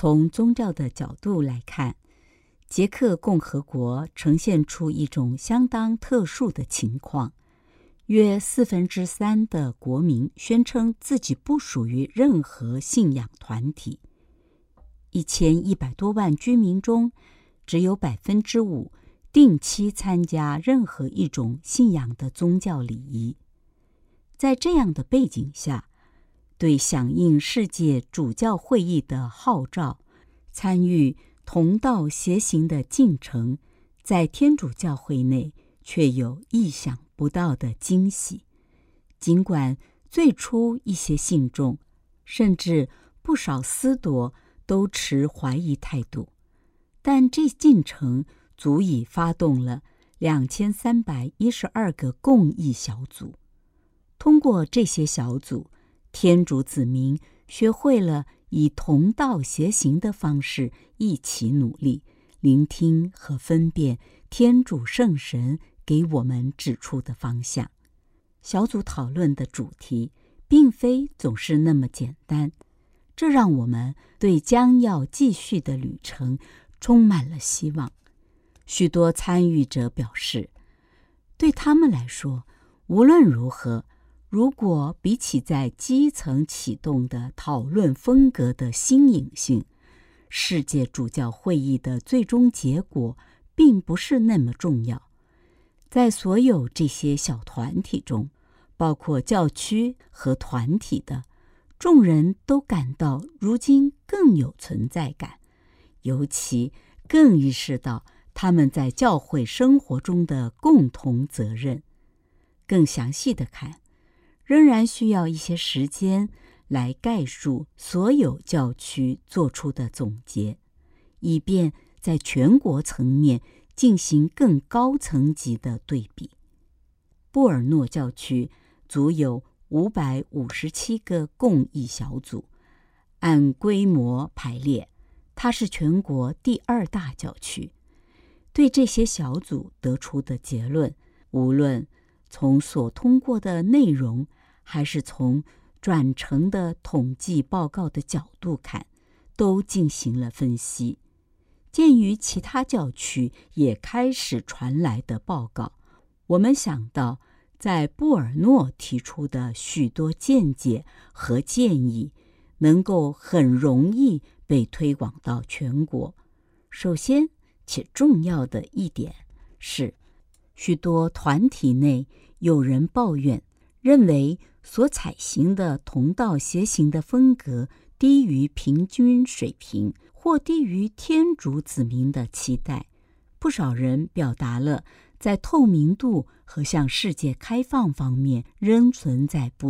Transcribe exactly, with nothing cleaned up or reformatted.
从宗教的角度来看，捷克共和国呈现出一种相当特殊的情况，约四分之三的国民宣称自己不属于任何信仰团体，一千一百多万居民中，只有百分之五定期参加任何一种信仰的宗教礼仪。在这样的背景下，对响应世界主教会议的号召，参与同道协行的进程，在天主教会内却有意想不到的惊喜。尽管最初一些信众，甚至不少司铎都持怀疑态度，但这进程足以发动了两千三百一十二个共益小组。通过这些小组，天主子民学会了以同道协行的方式一起努力，聆听和分辨天主圣神给我们指出的方向。小组讨论的主题并非总是那么简单，这让我们对将要继续的旅程充满了希望。许多参与者表示，对他们来说，无论如何，如果比起在基层启动的讨论风格的新颖性，世界主教会议的最终结果并不是那么重要。在所有这些小团体中，包括教区和团体的，众人都感到如今更有存在感，尤其更意识到他们在教会生活中的共同责任。更详细的看，仍然需要一些时间来概述所有教区做出的总结，以便在全国层面进行更高层级的对比。布尔诺教区足有五百五十七个共益小组，按规模排列，它是全国第二大教区。对这些小组得出的结论，无论从所通过的内容，还是从转成的统计报告的角度看，都进行了分析。鉴于其他教区也开始传来的报告，我们想到在布尔诺提出的许多见解和建议能够很容易被推广到全国。首先且重要的一点是，许多团体内有人抱怨，认为所采行的同道协行的风格低于平均水平，或低于天主子民的期待。不少人表达了在透明度和向世界开放方面仍存在不